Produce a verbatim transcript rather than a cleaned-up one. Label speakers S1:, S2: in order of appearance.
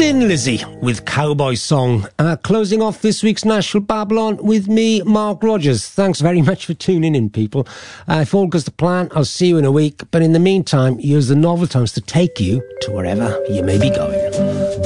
S1: Thin Lizzy with Cowboy Song. Uh, closing off this week's Nashville Babylon with me, Mark Rogers. Thanks very much for tuning in, people. Uh, if all goes to plan, I'll see you in a week. But in the meantime, use the novel times to take you to wherever you may be going.